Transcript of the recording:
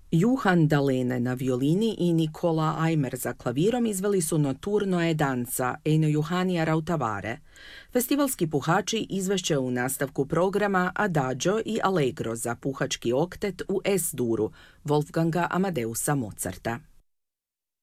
Johan Dahlene na violini i Nicola Eimer za klavirom izveli su Notturno e danza Eino Juhania Rautavare. Festivalski puhači izvešće u nastavku programa Adagio i Allegro za puhački oktet u S-duru Wolfganga Amadeusa Mozarta.